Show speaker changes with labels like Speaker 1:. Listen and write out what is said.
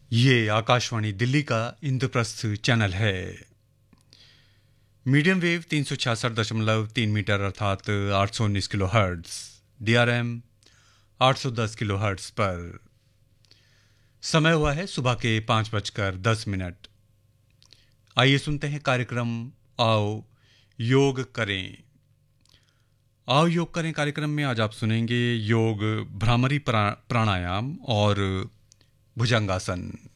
Speaker 1: ये आकाशवाणी दिल्ली का इंद्रप्रस्थ चैनल है। मीडियम वेव 366.3 मीटर अर्थात 819 kilo hertz, DRM 810 kilo hertz पर। समय हुआ है सुबह के 5:10। आइए सुनते हैं कार्यक्रम आओ योग करें। आओ योग करें कार्यक्रम में आज आप सुनेंगे योग भ्रामरी प्राणायाम और भुजंगासन।